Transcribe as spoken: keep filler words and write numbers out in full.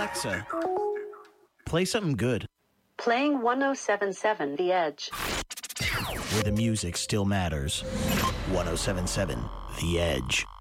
Alexa, play something good. Playing one oh seven point seven The Edge. Where the music still matters. one oh seven point seven The Edge.